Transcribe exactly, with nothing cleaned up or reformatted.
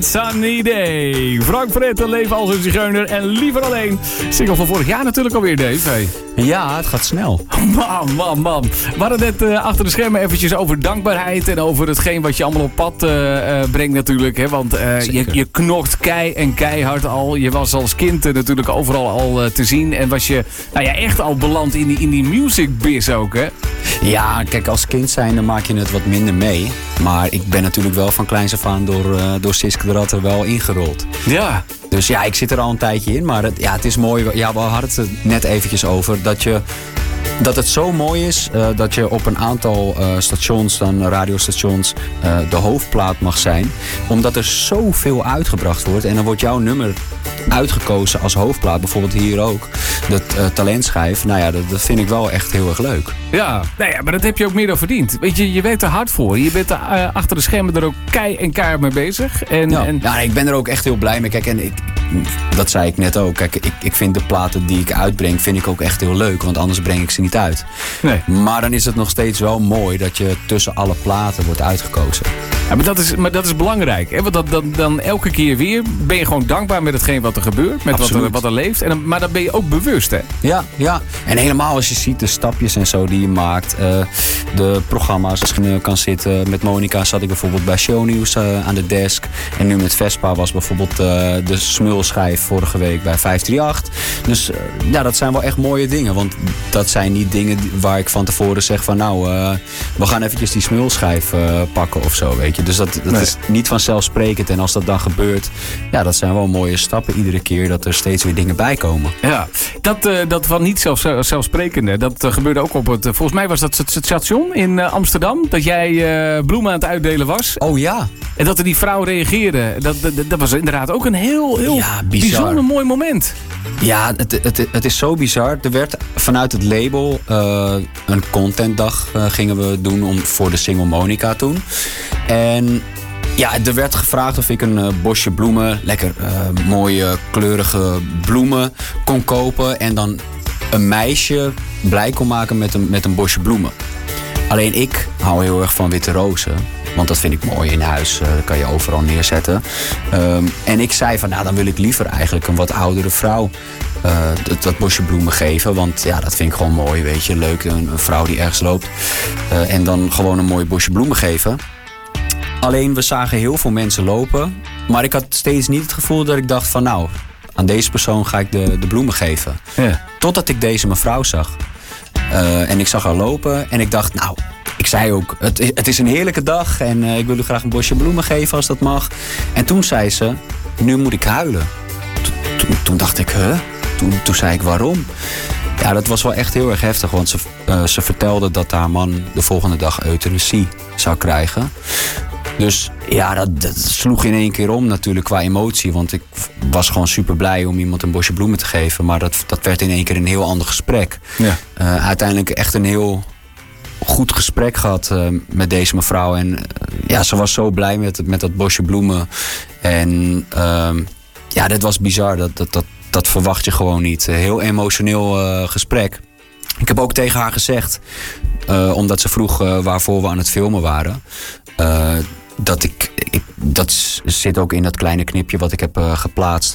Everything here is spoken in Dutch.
Sunny Day. Frank van Etten, Leven als een zigeuner en Liever alleen. Single van vorig jaar natuurlijk alweer, Dave. Hey. Ja, het gaat snel. Man, man, man. We hadden net uh, achter de schermen eventjes over dankbaarheid en over hetgeen wat je allemaal op pad uh, uh, brengt natuurlijk. Hè? Want uh, je, je knokt kei en keihard al. Je was als kind uh, natuurlijk overal al uh, te zien. En was je nou ja, echt al beland in die, in die music biz ook, hè? Ja, kijk, als kind zijn dan maak je het wat minder mee. Maar ik ben natuurlijk wel van kleins af aan door, uh, door Siske de Rat er wel ingerold. Ja. Dus ja, ik zit er al een tijdje in. Maar het, ja, het is mooi. Ja, we hadden het er net eventjes over. Dat, je, dat het zo mooi is uh, dat je op een aantal uh, stations, dan radiostations, uh, de hoofdplaat mag zijn. Omdat er zoveel uitgebracht wordt. En dan wordt jouw nummer uitgekozen als hoofdplaat. Bijvoorbeeld hier ook. De uh, talentschijf. Nou ja, dat, dat vind ik wel echt heel erg leuk. Ja, nou ja, maar dat heb je ook meer dan verdiend. Weet je, je werkt er hard voor. Je bent er, uh, achter de schermen er ook kei en kaart mee bezig. En, ja, en... ja, ik ben er ook echt heel blij mee. Kijk, en ik, dat zei ik net ook. Kijk, ik, ik vind de platen die ik uitbreng, vind ik ook echt heel leuk. Want anders breng ik ze niet uit. Nee. Maar dan is het nog steeds wel mooi dat je tussen alle platen wordt uitgekozen. Ja, maar dat is, maar dat is belangrijk. Hè? Want dat, dan, dan elke keer weer ben je gewoon dankbaar met hetgeen wat er gebeurt. Met wat er, wat er leeft. En dan, maar dan ben je ook bewust, hè? Ja, ja. En helemaal als je ziet de stapjes en zo die je maakt. Uh, de programma's. Als je kan zitten. Met Monica zat ik bijvoorbeeld bij Shownieuws uh, aan de desk. En nu met Vespa was bijvoorbeeld uh, de smulschijf vorige week bij vijf drie acht. Dus uh, ja, dat zijn wel echt mooie dingen. Want dat zijn niet dingen waar ik van tevoren zeg van nou, uh, we gaan eventjes die smulschijf uh, pakken of zo, weet je. Dus dat, dat nee. is niet vanzelfsprekend. En als dat dan gebeurt, ja, dat zijn wel mooie stappen iedere keer dat er steeds weer dingen bij komen. Ja, dat, uh, dat van niet zelf, zelfsprekende, dat uh, gebeurde ook op het, uh, volgens mij was dat het station in uh, Amsterdam, dat jij uh, bloemen aan het uitdelen was. Oh ja. En dat er die vrouw reageerde. Dat, dat, dat was inderdaad ook een heel, heel ja, bijzonder mooi moment. Ja, het, het, het is zo bizar. Er werd vanuit het label uh, een contentdag uh, gingen we doen om, voor de single Monica toen. En ja, er werd gevraagd of ik een uh, bosje bloemen, lekker uh, mooie kleurige bloemen kon kopen. En dan een meisje blij kon maken met een, met een bosje bloemen. Alleen ik hou heel erg van witte rozen. Want dat vind ik mooi in huis. Uh, dat kan je overal neerzetten. Um, en ik zei van, nou dan wil ik liever eigenlijk een wat oudere vrouw uh, dat, dat bosje bloemen geven. Want ja, dat vind ik gewoon mooi, weet je. Leuk, een, een vrouw die ergens loopt. Uh, en dan gewoon een mooi bosje bloemen geven. Alleen, we zagen heel veel mensen lopen. Maar ik had steeds niet het gevoel dat ik dacht van, nou, aan deze persoon ga ik de, de bloemen geven. Ja. Totdat ik deze mevrouw zag. Uh, en ik zag haar lopen en ik dacht, nou, ik zei ook, het is, het is een heerlijke dag en uh, ik wil u graag een bosje bloemen geven als dat mag. En toen zei ze, nu moet ik huilen. To- to- toen dacht ik, huh? Toen, toen zei ik, waarom? Ja, dat was wel echt heel erg heftig, want ze, uh, ze vertelde dat haar man de volgende dag euthanasie zou krijgen. Dus ja, dat, dat sloeg in één keer om natuurlijk qua emotie. Want ik was gewoon super blij om iemand een bosje bloemen te geven. Maar dat, dat werd in één keer een heel ander gesprek. Ja. Uh, uiteindelijk echt een heel goed gesprek gehad uh, met deze mevrouw. En uh, ja, ze was zo blij met, met dat bosje bloemen. En uh, ja, dat was bizar. Dat, dat, dat, dat verwacht je gewoon niet. Een heel emotioneel uh, gesprek. Ik heb ook tegen haar gezegd, uh, omdat ze vroeg uh, waarvoor we aan het filmen waren. Uh, dat ik, ik, dat zit ook in dat kleine knipje wat ik heb uh, geplaatst.